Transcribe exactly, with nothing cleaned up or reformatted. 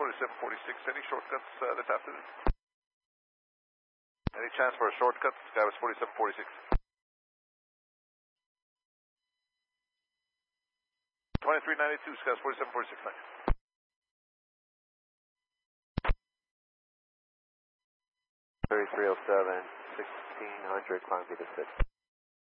forty-seven forty-six. Any shortcuts uh, this afternoon? Any chance for a shortcut? Skywest forty-seven forty-six. twenty-three ninety-two, Skywest forty-seven forty-six. thirty-three oh seven, sixteen hundred, climb to the six.